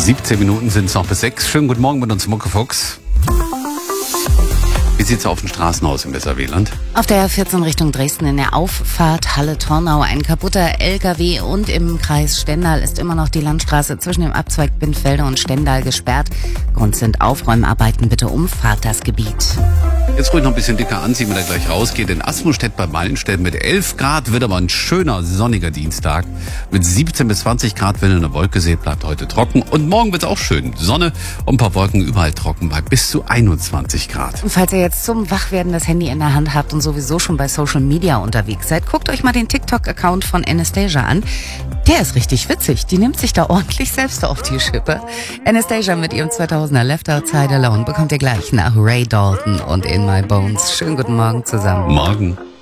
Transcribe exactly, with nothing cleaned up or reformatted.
siebzehn Minuten sind es noch bis sechs. Schönen guten Morgen mit uns, Muckefuchs. Wie sieht's auf den Straßen aus im S R W-Land? Auf der R vierzehn Richtung Dresden in der Auffahrt Halle-Tornau ein kaputter L K W und im Kreis Stendal ist immer noch die Landstraße zwischen dem Abzweig Binnfelde und Stendal gesperrt. Grund sind Aufräumarbeiten, bitte umfahrt das Gebiet. Jetzt ruhig noch ein bisschen dicker anziehen, wenn er gleich rausgeht. In Asmustedt bei Meilenstedt mit elf Grad wird aber ein schöner sonniger Dienstag. Mit siebzehn bis zwanzig Grad, wenn eine Wolke seht, bleibt heute trocken. Und morgen wird's auch schön. Sonne und ein paar Wolken überall trocken bei bis zu einundzwanzig Grad. Und falls ihr jetzt zum Wachwerden das Handy in der Hand habt und sowieso schon bei Social Media unterwegs seid, guckt euch mal den TikTok-Account von Anastasia an. Der ist richtig witzig. Die nimmt sich da ordentlich selbst auf die Schippe. Anastasia mit ihrem zweitausender Left Outside Alone bekommt ihr gleich nach Ray Dalton und In My Bones. Schönen guten Morgen zusammen. Morgen.